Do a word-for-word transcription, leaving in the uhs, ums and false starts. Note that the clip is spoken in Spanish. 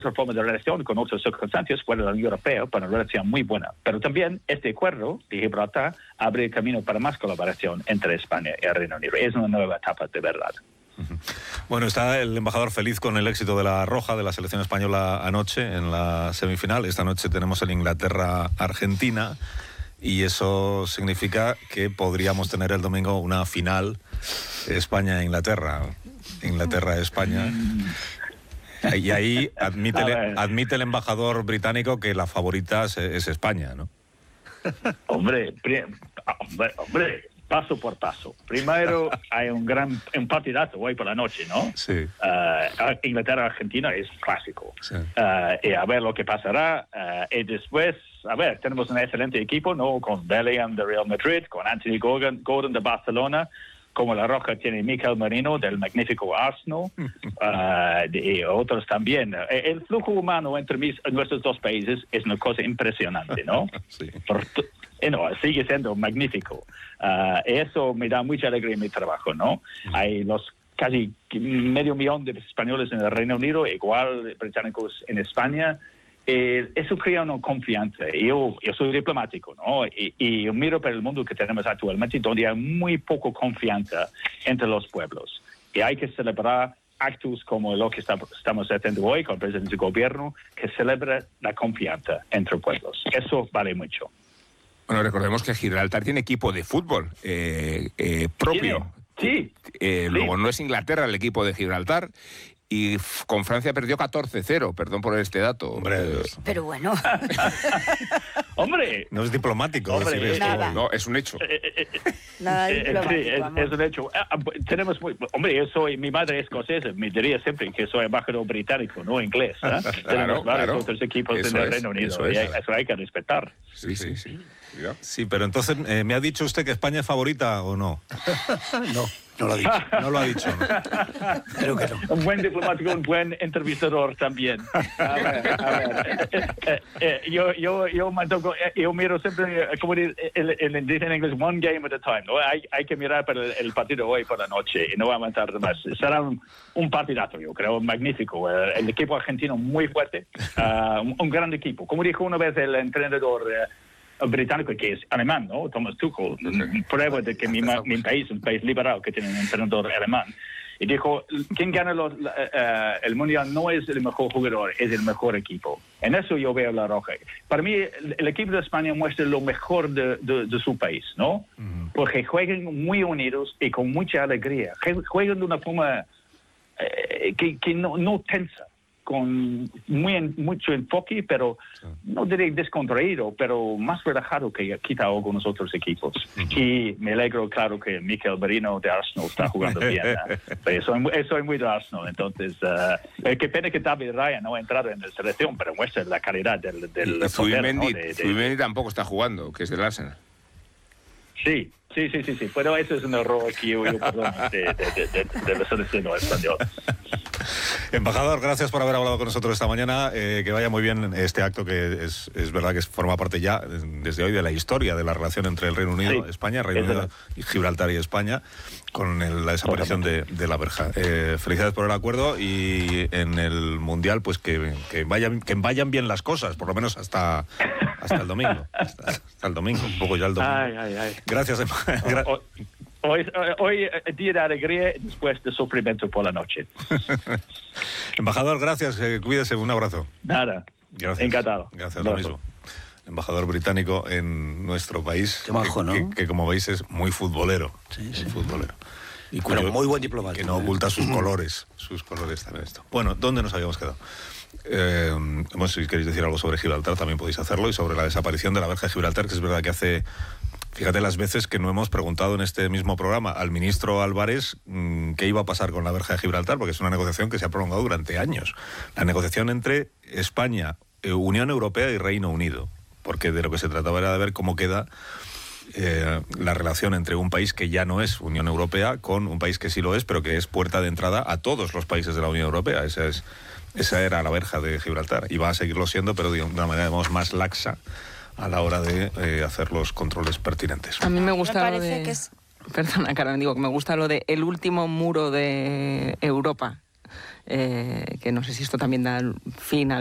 forma de relación con otras circunstancias fuera de la Unión Europea para una relación muy buena. Pero también este acuerdo de Gibraltar abre el camino para más colaboración entre España y el Reino Unido. Es una nueva etapa de verdad. Bueno, está el embajador feliz con el éxito de la Roja, de la selección española anoche en la semifinal. Esta noche tenemos el Inglaterra-Argentina y eso significa que podríamos tener el domingo una final España-Inglaterra. Inglaterra-España. Y ahí admite, admite el embajador británico que la favorita es, es España, ¿no? Hombre, hombre, hombre, paso por paso. Primero hay un gran un partidazo hoy por la noche, ¿no? Sí. Uh, Inglaterra-Argentina es clásico. Sí. Uh, y a ver lo que pasará. Uh, y después, a ver, tenemos un excelente equipo, ¿no? Con Bellingham de Real Madrid, con Anthony Gordon, Gordon de Barcelona, como La Roja tiene Mikel Merino del magnífico Arsenal, uh, y otros también. El flujo humano entre mis, nuestros dos países es una cosa impresionante, ¿no? Sí. Por, no, sigue siendo magnífico. Uh, eso me da mucha alegría en mi trabajo, ¿no? Mm. Hay los casi medio millón de españoles en el Reino Unido, igual británicos en España. Eh, eso crea una confianza. Yo, yo soy diplomático, ¿no? Y, y yo miro para el mundo que tenemos actualmente, donde hay muy poco confianza entre los pueblos. Y hay que celebrar actos como lo que está, estamos haciendo hoy con el presidente del gobierno, que celebra la confianza entre pueblos. Eso vale mucho. Bueno, recordemos que Gibraltar tiene equipo de fútbol eh, eh, propio. Sí. Eh, sí. Luego no es Inglaterra el equipo de Gibraltar. Y con Francia perdió catorce cero, perdón por este dato. Hombre, pero bueno. Hombre. No es diplomático Hombre, decir esto. nada. No, es un hecho. Nada diplomático, sí, es, es un hecho. Tenemos muy, hombre, yo soy, mi madre es escocesa, me diría siempre que soy embajador británico, no inglés. ¿eh? Claro, Tenemos varios claro. otros equipos Eso en el es, Reino Unido, eso y es. eso hay que respetar. Sí, sí, sí. Cuidado. Sí, pero entonces, eh, ¿me ha dicho usted que España es favorita o no? No, no lo ha dicho. No lo ha dicho, ¿no? Creo que no. Un buen diplomático, un buen entrevistador también. A ver, a ver. Eh, eh, eh, yo, yo, yo, mantengo, eh, yo miro siempre, eh, como dice el, el, dice en inglés, one game at a time, ¿no? Hay, hay que mirar para el, el partido hoy por la noche y no va a avanzar más. Será un, un partidazo, yo creo, magnífico. El, el equipo argentino muy fuerte, uh, un, un gran equipo. Como dijo una vez el entrenador uh, británico, que es alemán, ¿no? Thomas Tuchel, okay. Prueba de que mi, mi país es un país liberal que tiene un entrenador alemán. Y dijo, quien gana los, uh, el Mundial no es el mejor jugador, es el mejor equipo. En eso yo veo la Roja. Para mí, el, el equipo de España muestra lo mejor de, de, de su país, ¿no? Uh-huh. Porque juegan muy unidos y con mucha alegría. Juegan de una forma eh, que, que no, no tensa, con muy en, mucho enfoque, pero sí. No diré descontraído, pero más relajado que quizá algunos otros equipos. Uh-huh. Y me alegro, claro, que Mikel Merino de Arsenal está jugando bien. ¿eh? soy, soy muy de Arsenal, entonces, uh, qué pena que David Raya no ha entrado en la selección, pero muestra la calidad del... del Zubimendi, ¿no? de, de, Zubimendi tampoco está jugando, que es del Arsenal. Sí, sí, sí, sí, sí, pero eso es un error que yo, yo perdono de, de, de, de, de la selección española. Embajador, gracias por haber hablado con nosotros esta mañana. Eh, que vaya muy bien este acto, que es, es verdad que forma parte ya desde hoy de la historia de la relación entre el Reino Unido, sí, España, Reino Unido y Gibraltar y España, con el, la desaparición de, de la verja. Eh, felicidades por el acuerdo y en el Mundial, pues que, que, vayan, que vayan bien las cosas, por lo menos hasta, hasta el domingo. Hasta, hasta el domingo, un poco ya el domingo. Ay, ay, ay. Gracias, embajador. Hoy, hoy es día de alegría después de sufrimiento por la noche. Embajador, gracias. Eh, cuídese. Un abrazo. Nada. Gracias. Encantado. Gracias, lo mismo. Embajador británico en nuestro país. Qué majo, que, ¿no? Que, que, como veis, es muy futbolero. Sí, muy sí. futbolero. Y cuyo, Pero muy buen diplomático. Que no ¿eh? oculta sus colores. Sus colores también esto. Bueno, ¿dónde nos habíamos quedado? Eh, bueno, si queréis decir algo sobre Gibraltar, también podéis hacerlo. Y sobre la desaparición de la verja de Gibraltar, que es verdad que hace... Fíjate las veces que no hemos preguntado en este mismo programa al ministro Álvarez mmm, qué iba a pasar con la verja de Gibraltar, porque es una negociación que se ha prolongado durante años. La negociación entre España, eh, Unión Europea y Reino Unido, porque de lo que se trataba era de ver cómo queda eh, la relación entre un país que ya no es Unión Europea con un país que sí lo es, pero que es puerta de entrada a todos los países de la Unión Europea. Esa es, esa era la verja de Gibraltar. Y va a seguirlo siendo, pero de una manera, digamos, más laxa a la hora de eh, hacer los controles pertinentes. A mí me gusta me lo de... que es... Perdona, Carmen, digo que me gusta lo de el último muro de Europa. eh, que no sé si esto también da fin a